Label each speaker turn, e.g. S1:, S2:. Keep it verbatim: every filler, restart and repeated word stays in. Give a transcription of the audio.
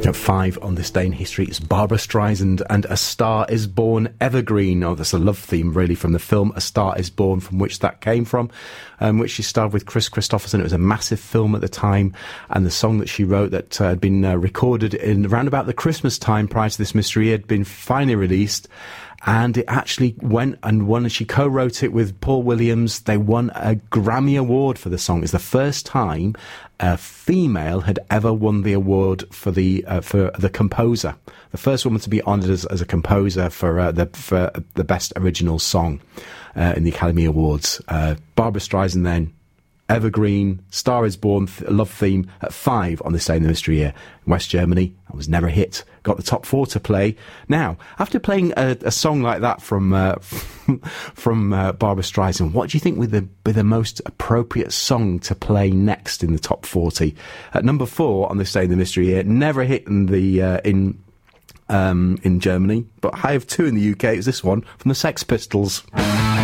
S1: At five on this day in history, it's Barbra Streisand and A Star Is Born Evergreen. Oh, that's a love theme, really, from the film A Star Is Born, from which that came from, um, which she starred with Chris Christopherson. It was a massive film at the time, and the song that she wrote that uh, had been uh, recorded in around about the Christmas time prior to this mystery had been finally released. And it actually went and won, and she co-wrote it with Paul Williams. They won a Grammy Award for the song. It's the first time a female had ever won the award for the uh, for the composer. The first woman to be honoured as, as a composer for uh, the for the best original song uh, in the Academy Awards. Uh, Barbra Streisand then. Evergreen, Star Is Born, th- love theme at five on this day in the mystery year. In West Germany, I was never a hit. Got the top four to play. Now, after playing a, a song like that from uh, from uh, Barbra Streisand, what do you think would the, be the most appropriate song to play next in the top forty? At number four on this day in the mystery year, never a hit in the uh, in um, in Germany, but high of two in the U K. It was this one from the Sex Pistols.